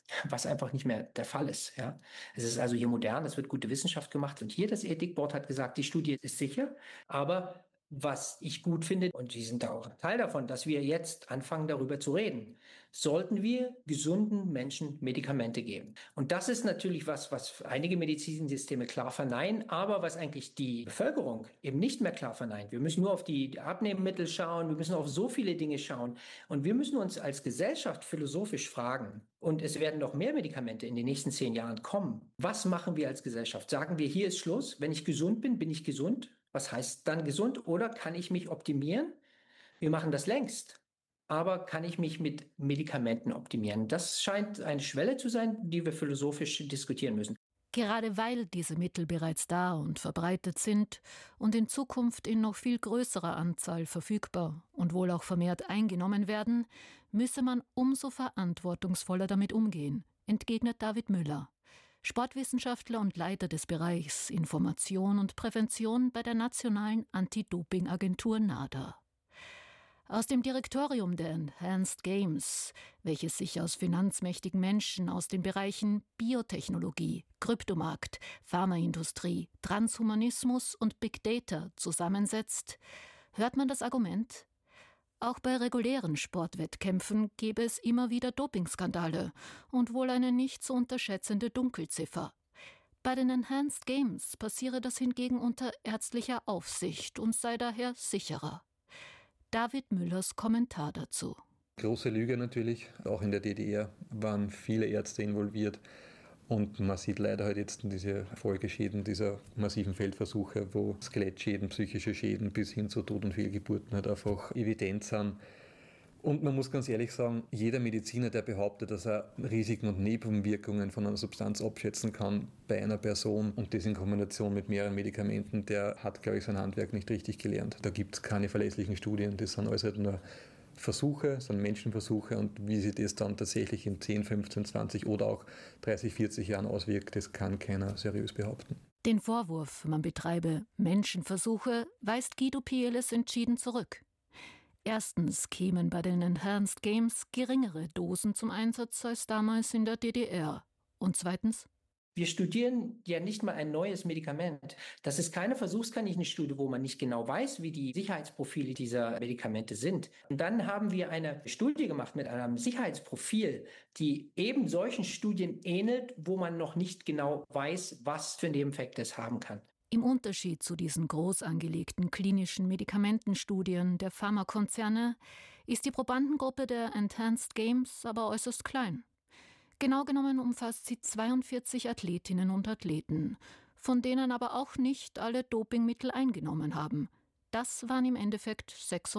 was einfach nicht mehr der Fall ist. Ja. Es ist also hier modern, es wird gute Wissenschaft gemacht und hier das Ethikboard hat gesagt, die Studie ist sicher, aber was ich gut finde, und die sind da auch ein Teil davon, dass wir jetzt anfangen, darüber zu reden. Sollten wir gesunden Menschen Medikamente geben? Und das ist natürlich was einige Medizinsysteme klar verneinen, aber was eigentlich die Bevölkerung eben nicht mehr klar verneint. Wir müssen nur auf die Abnehmmittel schauen, wir müssen auf so viele Dinge schauen. Und wir müssen uns als Gesellschaft philosophisch fragen, und es werden noch mehr Medikamente in den nächsten 10 Jahren kommen. Was machen wir als Gesellschaft? Sagen wir, hier ist Schluss. Wenn ich gesund bin, bin ich gesund. Was heißt dann gesund? Oder kann ich mich optimieren? Wir machen das längst. Aber kann ich mich mit Medikamenten optimieren? Das scheint eine Schwelle zu sein, die wir philosophisch diskutieren müssen. Gerade weil diese Mittel bereits da und verbreitet sind und in Zukunft in noch viel größerer Anzahl verfügbar und wohl auch vermehrt eingenommen werden, müsse man umso verantwortungsvoller damit umgehen, entgegnet David Müller, Sportwissenschaftler und Leiter des Bereichs Information und Prävention bei der Nationalen Anti-Doping-Agentur NADA. Aus dem Direktorium der Enhanced Games, welches sich aus finanzmächtigen Menschen aus den Bereichen Biotechnologie, Kryptomarkt, Pharmaindustrie, Transhumanismus und Big Data zusammensetzt, hört man das Argument: Auch bei regulären Sportwettkämpfen gäbe es immer wieder Dopingskandale und wohl eine nicht zu unterschätzende Dunkelziffer. Bei den Enhanced Games passiere das hingegen unter ärztlicher Aufsicht und sei daher sicherer. David Müllers Kommentar dazu. Große Lüge natürlich. Auch in der DDR waren viele Ärzte involviert. Und man sieht leider halt jetzt diese Folgeschäden dieser massiven Feldversuche, wo Skelettschäden, psychische Schäden bis hin zu Tod- und Fehlgeburten halt einfach evident sind. Und man muss ganz ehrlich sagen, jeder Mediziner, der behauptet, dass er Risiken und Nebenwirkungen von einer Substanz abschätzen kann bei einer Person und das in Kombination mit mehreren Medikamenten, der hat, glaube ich, sein Handwerk nicht richtig gelernt. Da gibt es keine verlässlichen Studien, das sind alles halt nur Versuche, das sind Menschenversuche, und wie sich das dann tatsächlich in 10, 15, 20 oder auch 30, 40 Jahren auswirkt, das kann keiner seriös behaupten. Den Vorwurf, man betreibe Menschenversuche, weist Guido Pieles entschieden zurück. Erstens kämen bei den Enhanced Games geringere Dosen zum Einsatz als damals in der DDR. Und zweitens: Wir studieren ja nicht mal ein neues Medikament. Das ist keine Versuchskaninchen-Studie, wo man nicht genau weiß, wie die Sicherheitsprofile dieser Medikamente sind. Und dann haben wir eine Studie gemacht mit einem Sicherheitsprofil, die eben solchen Studien ähnelt, wo man noch nicht genau weiß, was für Nebeneffekte es haben kann. Im Unterschied zu diesen groß angelegten klinischen Medikamentenstudien der Pharmakonzerne ist die Probandengruppe der Enhanced Games aber äußerst klein. Genau genommen umfasst sie 42 Athletinnen und Athleten, von denen aber auch nicht alle Dopingmittel eingenommen haben. Das waren im Endeffekt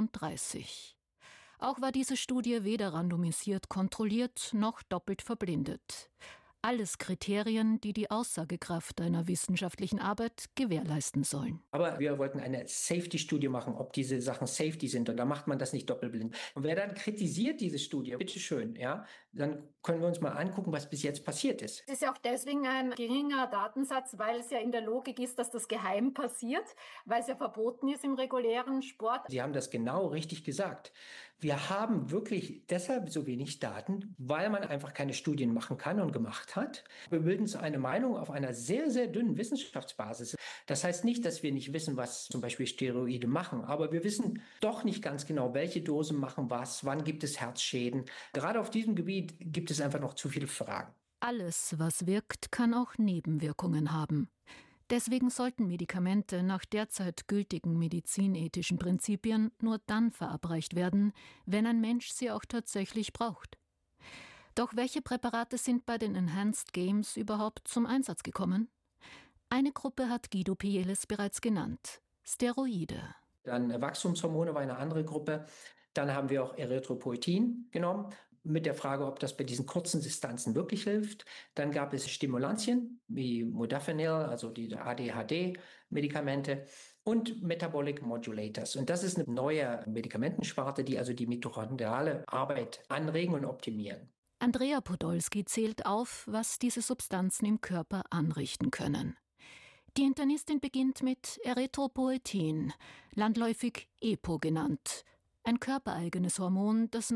36. Auch war diese Studie weder randomisiert kontrolliert noch doppelt verblindet. Alles Kriterien, die die Aussagekraft einer wissenschaftlichen Arbeit gewährleisten sollen. Aber wir wollten eine Safety-Studie machen, ob diese Sachen Safety sind. Und da macht man das nicht doppelblind. Und wer dann kritisiert diese Studie, bitteschön, ja, dann können wir uns mal angucken, was bis jetzt passiert ist. Es ist ja auch deswegen ein geringer Datensatz, weil es ja in der Logik ist, dass das geheim passiert, weil es ja verboten ist im regulären Sport. Sie haben das genau richtig gesagt. Wir haben wirklich deshalb so wenig Daten, weil man einfach keine Studien machen kann und gemacht hat. Wir bilden so eine Meinung auf einer sehr, sehr dünnen Wissenschaftsbasis. Das heißt nicht, dass wir nicht wissen, was zum Beispiel Steroide machen, aber wir wissen doch nicht ganz genau, welche Dosen machen was, wann gibt es Herzschäden. Gerade auf diesem Gebiet gibt es einfach noch zu viele Fragen. Alles, was wirkt, kann auch Nebenwirkungen haben. Deswegen sollten Medikamente nach derzeit gültigen medizinethischen Prinzipien nur dann verabreicht werden, wenn ein Mensch sie auch tatsächlich braucht. Doch welche Präparate sind bei den Enhanced Games überhaupt zum Einsatz gekommen? Eine Gruppe hat Guido Pieles bereits genannt: Steroide. Dann Wachstumshormone war eine andere Gruppe. Dann haben wir auch Erythropoietin genommen, mit der Frage, ob das bei diesen kurzen Distanzen wirklich hilft. Dann gab es Stimulantien wie Modafinil, also die ADHD-Medikamente, und Metabolic Modulators. Und das ist eine neue Medikamentensparte, die also die mitochondriale Arbeit anregen und optimieren. Andrea Podolski zählt auf, was diese Substanzen im Körper anrichten können. Die Internistin beginnt mit Erythropoietin, landläufig EPO genannt. Ein körpereigenes Hormon, das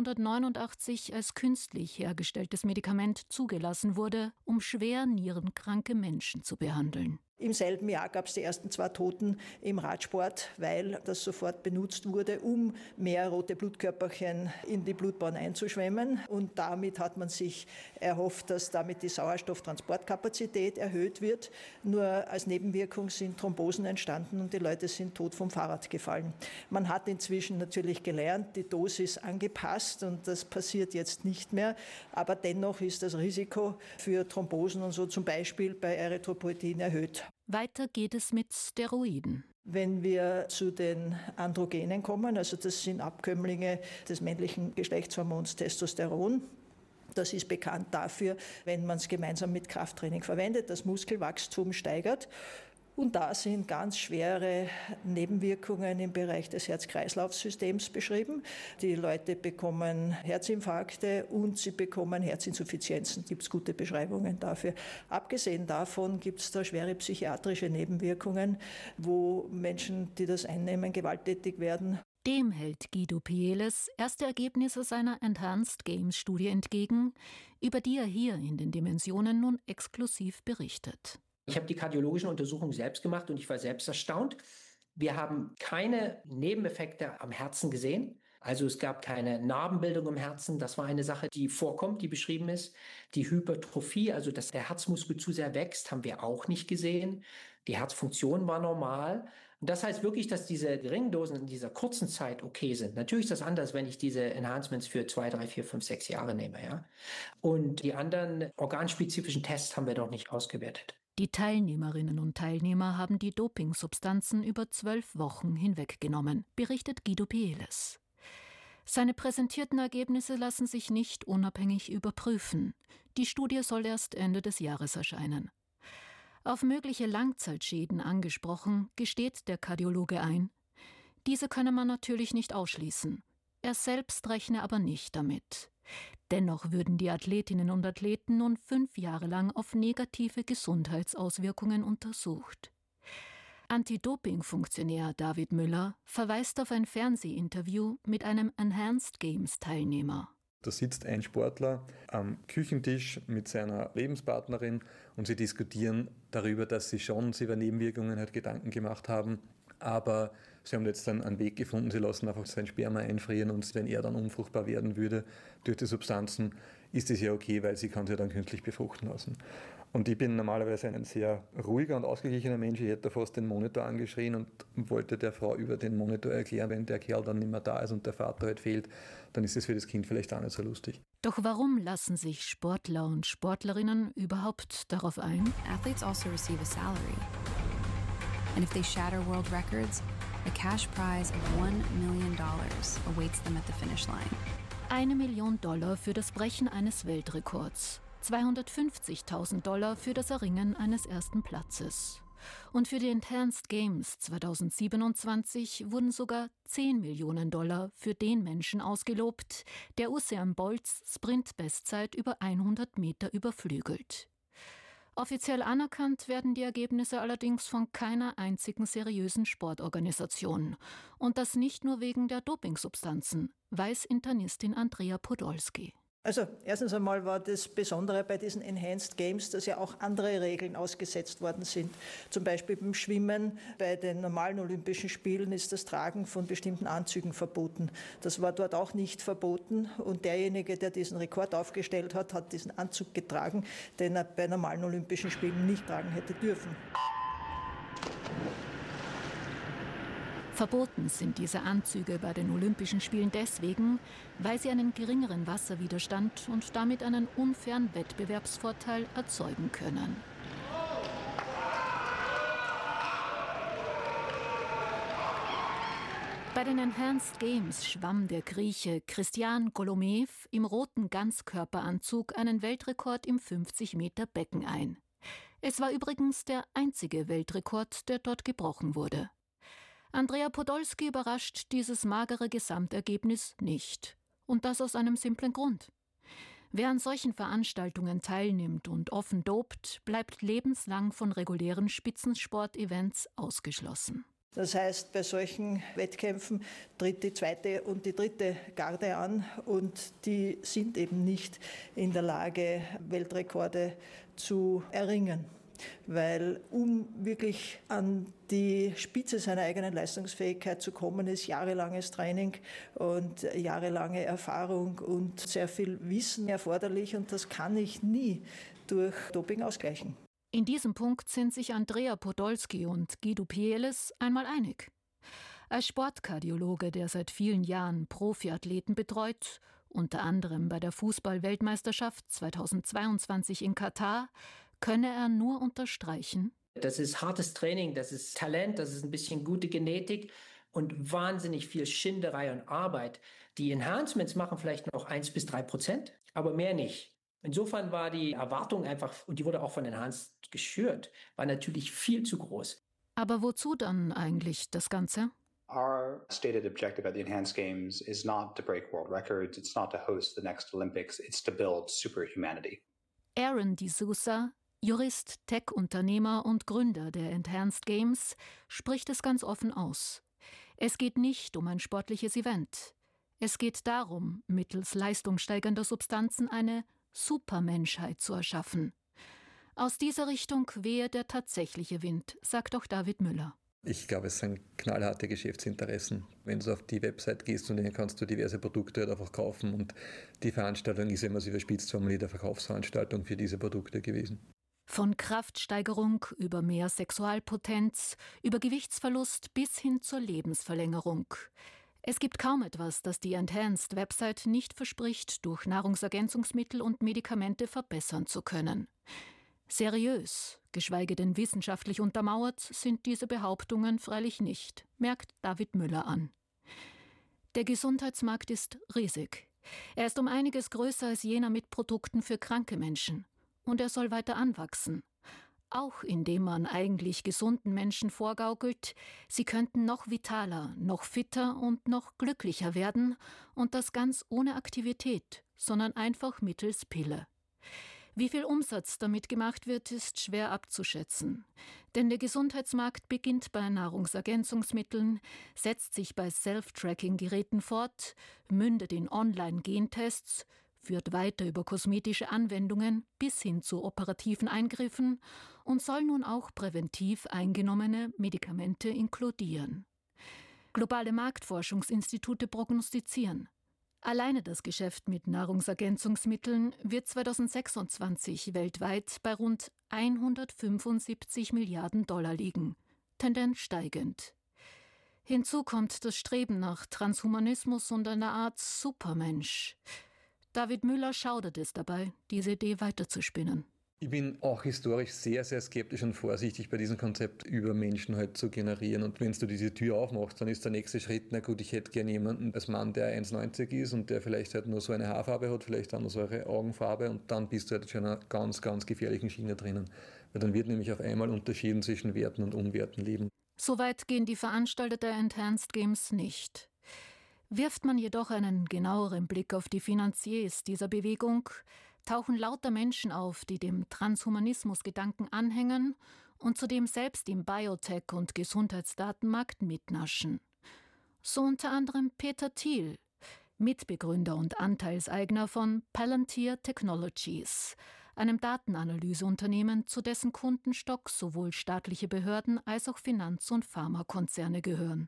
1989 als künstlich hergestelltes Medikament zugelassen wurde, um schwer nierenkranke Menschen zu behandeln. Im selben Jahr gab es die ersten 2 Toten im Radsport, weil das sofort benutzt wurde, um mehr rote Blutkörperchen in die Blutbahn einzuschwemmen. Und damit hat man sich erhofft, dass damit die Sauerstofftransportkapazität erhöht wird. Nur als Nebenwirkung sind Thrombosen entstanden und die Leute sind tot vom Fahrrad gefallen. Man hat inzwischen natürlich gelernt, die Dosis angepasst und das passiert jetzt nicht mehr. Aber dennoch ist das Risiko für Thrombosen und so zum Beispiel bei Erythropoietin erhöht. Weiter geht es mit Steroiden. Wenn wir zu den Androgenen kommen, also das sind Abkömmlinge des männlichen Geschlechtshormons Testosteron. Das ist bekannt dafür, wenn man es gemeinsam mit Krafttraining verwendet, das Muskelwachstum steigert. Und da sind ganz schwere Nebenwirkungen im Bereich des Herz-Kreislauf-Systems beschrieben. Die Leute bekommen Herzinfarkte und sie bekommen Herzinsuffizienzen. Gibt es gute Beschreibungen dafür. Abgesehen davon gibt es da schwere psychiatrische Nebenwirkungen, wo Menschen, die das einnehmen, gewalttätig werden. Dem hält Guido Pieles erste Ergebnisse seiner Enhanced Games-Studie entgegen, über die er hier in den Dimensionen nun exklusiv berichtet. Ich habe die kardiologischen Untersuchungen selbst gemacht und ich war selbst erstaunt. Wir haben keine Nebeneffekte am Herzen gesehen. Also es gab keine Narbenbildung im Herzen. Das war eine Sache, die vorkommt, die beschrieben ist. Die Hypertrophie, also dass der Herzmuskel zu sehr wächst, haben wir auch nicht gesehen. Die Herzfunktion war normal. Und das heißt wirklich, dass diese geringen Dosen in dieser kurzen Zeit okay sind. Natürlich ist das anders, wenn ich diese Enhancements für 2, 3, 4, 5, 6 Jahre nehme. Ja? Und die anderen organspezifischen Tests haben wir noch nicht ausgewertet. Die Teilnehmerinnen und Teilnehmer haben die Dopingsubstanzen über 12 Wochen hinweggenommen, berichtet Guido Pieles. Seine präsentierten Ergebnisse lassen sich nicht unabhängig überprüfen. Die Studie soll erst Ende des Jahres erscheinen. Auf mögliche Langzeitschäden angesprochen, gesteht der Kardiologe ein. Diese könne man natürlich nicht ausschließen. Er selbst rechne aber nicht damit. Dennoch würden die Athletinnen und Athleten nun 5 Jahre lang auf negative Gesundheitsauswirkungen untersucht. Anti-Doping-Funktionär David Müller verweist auf ein Fernsehinterview mit einem Enhanced Games-Teilnehmer. Da sitzt ein Sportler am Küchentisch mit seiner Lebenspartnerin und sie diskutieren darüber, dass sie schon über Nebenwirkungen halt Gedanken gemacht haben, aber sie haben jetzt dann einen Weg gefunden, sie lassen einfach sein Sperma einfrieren und wenn er dann unfruchtbar werden würde durch die Substanzen, ist es ja okay, weil sie kann sich dann künstlich befruchten lassen. Und ich bin normalerweise ein sehr ruhiger und ausgeglichener Mensch. Ich hätte fast den Monitor angeschrien und wollte der Frau über den Monitor erklären, wenn der Kerl dann nicht mehr da ist und der Vater halt fehlt, dann ist es für das Kind vielleicht auch nicht so lustig. Doch warum lassen sich Sportler und Sportlerinnen überhaupt darauf ein? Athletes also receive a salary. And if they shatter world records, a cash prize of $1 million awaits them at the finish line. $1 Million für das Brechen eines Weltrekords. $250.000 für das Erringen eines ersten Platzes. Und für die Enhanced Games 2027 wurden sogar $10 Millionen für den Menschen ausgelobt, der Usain Bolts Sprint-Bestzeit über 100 Meter überflügelt. Offiziell anerkannt werden die Ergebnisse allerdings von keiner einzigen seriösen Sportorganisation. Und das nicht nur wegen der Dopingsubstanzen, weiß Internistin Andrea Podolski. Also erstens einmal war das Besondere bei diesen Enhanced Games, dass ja auch andere Regeln ausgesetzt worden sind. Zum Beispiel beim Schwimmen, bei den normalen Olympischen Spielen ist das Tragen von bestimmten Anzügen verboten. Das war dort auch nicht verboten und derjenige, der diesen Rekord aufgestellt hat, hat diesen Anzug getragen, den er bei normalen Olympischen Spielen nicht tragen hätte dürfen. Verboten sind diese Anzüge bei den Olympischen Spielen deswegen, weil sie einen geringeren Wasserwiderstand und damit einen unfairen Wettbewerbsvorteil erzeugen können. Bei den Enhanced Games schwamm der Grieche Christian Golomew im roten Ganzkörperanzug einen Weltrekord im 50-Meter-Becken ein. Es war übrigens der einzige Weltrekord, der dort gebrochen wurde. Andrea Podolski überrascht dieses magere Gesamtergebnis nicht. Und das aus einem simplen Grund. Wer an solchen Veranstaltungen teilnimmt und offen dopt, bleibt lebenslang von regulären Spitzensport-Events ausgeschlossen. Das heißt, bei solchen Wettkämpfen tritt die zweite und die dritte Garde an und die sind eben nicht in der Lage, Weltrekorde zu erringen. Weil um wirklich an die Spitze seiner eigenen Leistungsfähigkeit zu kommen, ist jahrelanges Training und jahrelange Erfahrung und sehr viel Wissen erforderlich und das kann ich nie durch Doping ausgleichen. In diesem Punkt sind sich Andrea Podolski und Guido Pieles einmal einig. Als Sportkardiologe, der seit vielen Jahren Profiathleten betreut, unter anderem bei der Fußball-Weltmeisterschaft 2022 in Katar, könne er nur unterstreichen: Das ist hartes Training, das ist Talent, das ist ein bisschen gute Genetik und wahnsinnig viel Schinderei und Arbeit. Die Enhancements machen vielleicht noch 1-3%, aber mehr nicht. Insofern war die Erwartung einfach, und die wurde auch von Enhanced geschürt, war natürlich viel zu groß. Aber wozu dann eigentlich das Ganze? Our stated objective at the Enhanced Games is not to break world records, it's not to host the next Olympics, it's to build superhumanity. Aaron D'Souza, Jurist, Tech-Unternehmer und Gründer der Enhanced Games, spricht es ganz offen aus. Es geht nicht um ein sportliches Event. Es geht darum, mittels leistungssteigernder Substanzen eine Supermenschheit zu erschaffen. Aus dieser Richtung wehe der tatsächliche Wind, sagt auch David Müller. Ich glaube, es sind knallharte Geschäftsinteressen. Wenn du auf die Website gehst und dann kannst du diverse Produkte halt einfach kaufen und die Veranstaltung ist, wenn man es überspitzt formuliert, eine Verkaufsveranstaltung für diese Produkte gewesen. Von Kraftsteigerung über mehr Sexualpotenz, über Gewichtsverlust bis hin zur Lebensverlängerung. Es gibt kaum etwas, das die Enhanced-Website nicht verspricht, durch Nahrungsergänzungsmittel und Medikamente verbessern zu können. Seriös, geschweige denn wissenschaftlich untermauert, sind diese Behauptungen freilich nicht, merkt David Müller an. Der Gesundheitsmarkt ist riesig. Er ist um einiges größer als jener mit Produkten für kranke Menschen. Und er soll weiter anwachsen. Auch indem man eigentlich gesunden Menschen vorgaukelt, sie könnten noch vitaler, noch fitter und noch glücklicher werden und das ganz ohne Aktivität, sondern einfach mittels Pille. Wie viel Umsatz damit gemacht wird, ist schwer abzuschätzen. Denn der Gesundheitsmarkt beginnt bei Nahrungsergänzungsmitteln, setzt sich bei Self-Tracking-Geräten fort, mündet in Online-Gentests, führt weiter über kosmetische Anwendungen bis hin zu operativen Eingriffen und soll nun auch präventiv eingenommene Medikamente inkludieren. Globale Marktforschungsinstitute prognostizieren: Alleine das Geschäft mit Nahrungsergänzungsmitteln wird 2026 weltweit bei rund 175 Milliarden Dollar liegen, Tendenz steigend. Hinzu kommt das Streben nach Transhumanismus und einer Art Supermensch. David Müller schaudert es dabei, diese Idee weiterzuspinnen. Ich bin auch historisch sehr, sehr skeptisch und vorsichtig bei diesem Konzept, Übermenschen halt zu generieren. Und wenn du diese Tür aufmachst, dann ist der nächste Schritt, na gut, ich hätte gerne jemanden als Mann, der 1,90 ist und der vielleicht halt nur so eine Haarfarbe hat, vielleicht auch nur so eine Augenfarbe und dann bist du halt schon in einer ganz, ganz gefährlichen Schiene drinnen. Weil dann wird nämlich auf einmal unterschieden zwischen Werten und Unwerten leben. Soweit gehen die Veranstalter der Enhanced Games nicht. Wirft man jedoch einen genaueren Blick auf die Finanziers dieser Bewegung, tauchen lauter Menschen auf, die dem Transhumanismus-Gedanken anhängen und zudem selbst im Biotech- und Gesundheitsdatenmarkt mitnaschen. So unter anderem Peter Thiel, Mitbegründer und Anteilseigner von Palantir Technologies, einem Datenanalyseunternehmen, zu dessen Kundenstock sowohl staatliche Behörden als auch Finanz- und Pharmakonzerne gehören.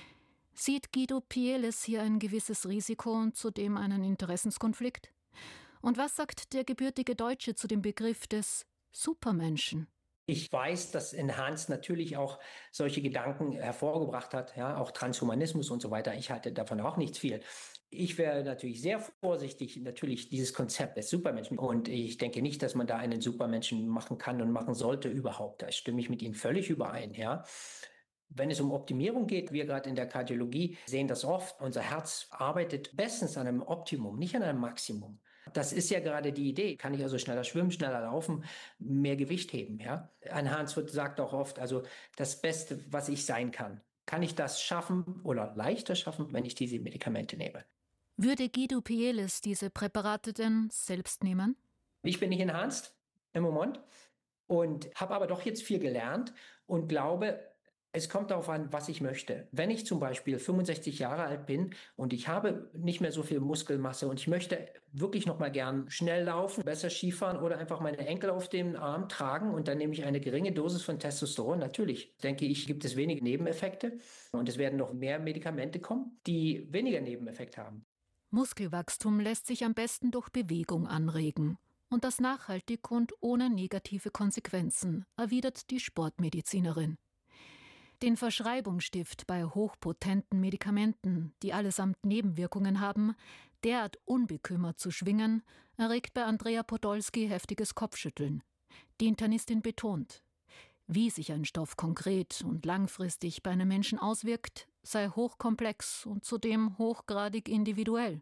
Sieht Guido Pieles hier ein gewisses Risiko und zudem einen Interessenskonflikt? Und was sagt der gebürtige Deutsche zu dem Begriff des Supermenschen? Ich weiß, dass Enhanced natürlich auch solche Gedanken hervorgebracht hat, ja, auch Transhumanismus und so weiter. Ich halte davon auch nichts viel. Ich wäre natürlich sehr vorsichtig, natürlich dieses Konzept des Supermenschen. Und ich denke nicht, dass man da einen Supermenschen machen kann und machen sollte überhaupt. Da stimme ich mit Ihnen völlig überein, ja. Wenn es um Optimierung geht, wir gerade in der Kardiologie sehen das oft, unser Herz arbeitet bestens an einem Optimum, nicht an einem Maximum. Das ist ja gerade die Idee. Kann ich also schneller schwimmen, schneller laufen, mehr Gewicht heben? Ja? Hans sagt auch oft, also das Beste, was ich sein kann. Kann ich das schaffen oder leichter schaffen, wenn ich diese Medikamente nehme? Würde Guido Pieles diese Präparate denn selbst nehmen? Ich bin nicht enhanced im Moment und habe aber doch jetzt viel gelernt und glaube, Es kommt darauf an, was ich möchte. Wenn ich zum Beispiel 65 Jahre alt bin und ich habe nicht mehr so viel Muskelmasse und ich möchte wirklich noch mal gern schnell laufen, besser Skifahren oder einfach meine Enkel auf dem Arm tragen und dann nehme ich eine geringe Dosis von Testosteron. Natürlich, denke ich, gibt es wenige Nebeneffekte und es werden noch mehr Medikamente kommen, die weniger Nebeneffekte haben. Muskelwachstum lässt sich am besten durch Bewegung anregen. Und das nachhaltig und ohne negative Konsequenzen, erwidert die Sportmedizinerin. Den Verschreibungsstift bei hochpotenten Medikamenten, die allesamt Nebenwirkungen haben, derart unbekümmert zu schwingen, erregt bei Andrea Podolsky heftiges Kopfschütteln. Die Internistin betont, wie sich ein Stoff konkret und langfristig bei einem Menschen auswirkt, sei hochkomplex und zudem hochgradig individuell.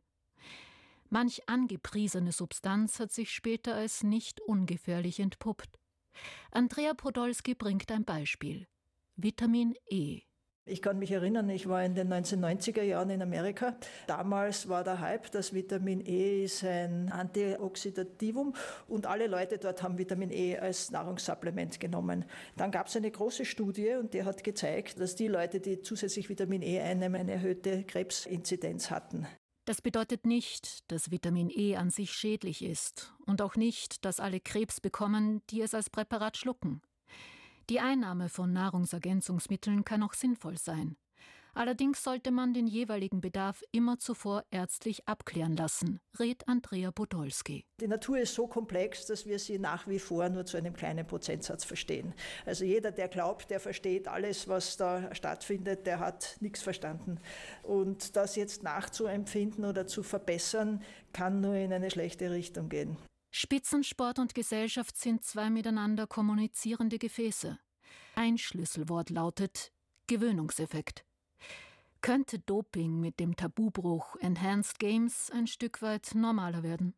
Manch angepriesene Substanz hat sich später als nicht ungefährlich entpuppt. Andrea Podolsky bringt ein Beispiel. Vitamin E. Ich kann mich erinnern, ich war in den 1990er Jahren in Amerika. Damals war der Hype, dass Vitamin E ist ein Antioxidativum und alle Leute dort haben Vitamin E als Nahrungssupplement genommen. Dann gab es eine große Studie und die hat gezeigt, dass die Leute, die zusätzlich Vitamin E einnehmen, eine erhöhte Krebsinzidenz hatten. Das bedeutet nicht, dass Vitamin E an sich schädlich ist und auch nicht, dass alle Krebs bekommen, die es als Präparat schlucken. Die Einnahme von Nahrungsergänzungsmitteln kann auch sinnvoll sein. Allerdings sollte man den jeweiligen Bedarf immer zuvor ärztlich abklären lassen, rät Andrea Podolsky. Die Natur ist so komplex, dass wir sie nach wie vor nur zu einem kleinen Prozentsatz verstehen. Also jeder, der glaubt, der versteht alles, was da stattfindet, der hat nichts verstanden. Und das jetzt nachzuempfinden oder zu verbessern, kann nur in eine schlechte Richtung gehen. Spitzensport und Gesellschaft sind zwei miteinander kommunizierende Gefäße. Ein Schlüsselwort lautet Gewöhnungseffekt. Könnte Doping mit dem Tabubruch Enhanced Games ein Stück weit normaler werden?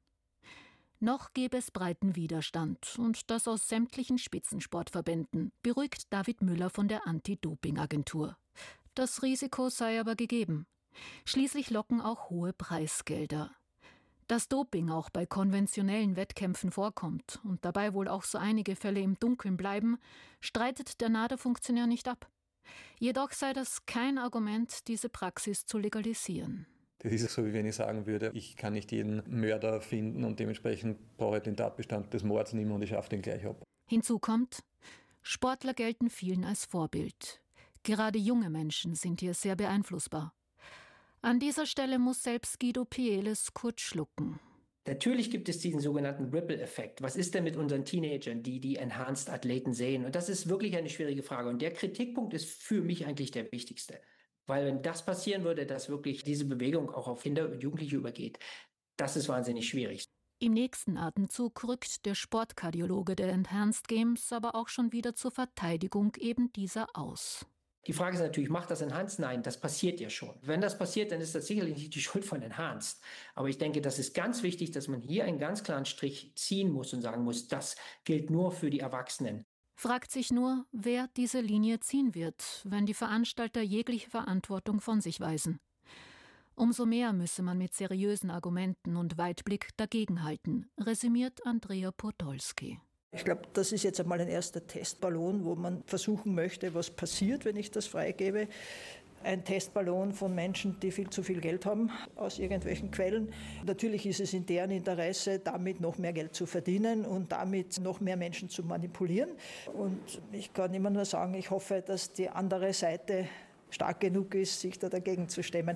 Noch gäbe es breiten Widerstand und das aus sämtlichen Spitzensportverbänden, beruhigt David Müller von der Anti-Doping-Agentur. Das Risiko sei aber gegeben. Schließlich locken auch hohe Preisgelder. Dass Doping auch bei konventionellen Wettkämpfen vorkommt und dabei wohl auch so einige Fälle im Dunkeln bleiben, streitet der NADA-Funktionär nicht ab. Jedoch sei das kein Argument, diese Praxis zu legalisieren. Das ist so, wie wenn ich sagen würde, ich kann nicht jeden Mörder finden und dementsprechend brauche ich den Tatbestand des Mords nicht mehr und ich schaffe den gleich ab. Hinzu kommt, Sportler gelten vielen als Vorbild. Gerade junge Menschen sind hier sehr beeinflussbar. An dieser Stelle muss selbst Guido Pieles kurz schlucken. Natürlich gibt es diesen sogenannten Ripple-Effekt. Was ist denn mit unseren Teenagern, die Enhanced-Athleten sehen? Und das ist wirklich eine schwierige Frage. Und der Kritikpunkt ist für mich eigentlich der wichtigste. Weil wenn das passieren würde, dass wirklich diese Bewegung auch auf Kinder und Jugendliche übergeht, das ist wahnsinnig schwierig. Im nächsten Atemzug rückt der Sportkardiologe der Enhanced Games aber auch schon wieder zur Verteidigung eben dieser aus. Die Frage ist natürlich, macht das Enhanced? Nein, das passiert ja schon. Wenn das passiert, dann ist das sicherlich nicht die Schuld von Enhanced. Aber ich denke, das ist ganz wichtig, dass man hier einen ganz klaren Strich ziehen muss und sagen muss, das gilt nur für die Erwachsenen. Fragt sich nur, wer diese Linie ziehen wird, wenn die Veranstalter jegliche Verantwortung von sich weisen. Umso mehr müsse man mit seriösen Argumenten und Weitblick dagegenhalten, resümiert Andrea Podolsky. Ich glaube, das ist jetzt einmal ein erster Testballon, wo man versuchen möchte, was passiert, wenn ich das freigebe. Ein Testballon von Menschen, die viel zu viel Geld haben, aus irgendwelchen Quellen. Natürlich ist es in deren Interesse, damit noch mehr Geld zu verdienen und damit noch mehr Menschen zu manipulieren. Und ich kann immer nur sagen, ich hoffe, dass die andere Seite stark genug ist, sich da dagegen zu stemmen.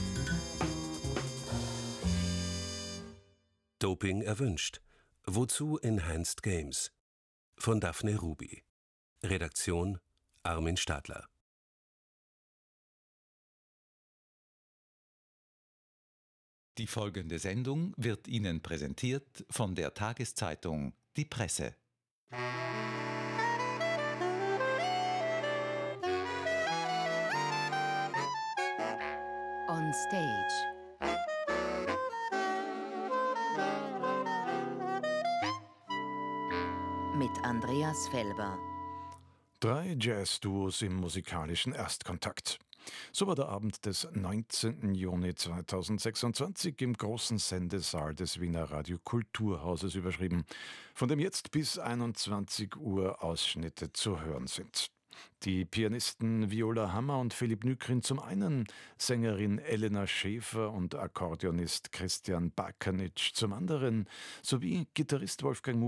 Doping erwünscht. Wozu Enhanced Games? Von Daphne Ruby. Redaktion Armin Stadler. Die folgende Sendung wird Ihnen präsentiert von der Tageszeitung Die Presse. On Stage. Mit Andreas Felber. 3 Jazz-Duos im musikalischen Erstkontakt. So war der Abend des 19. Juni 2026 im großen Sendesaal des Wiener Radio Kulturhauses überschrieben, von dem jetzt bis 21 Uhr Ausschnitte zu hören sind. Die Pianisten Viola Hammer und Philipp Nykrin zum einen, Sängerin Elena Schäfer und Akkordeonist Christian Bakanitsch zum anderen, sowie Gitarrist Wolfgang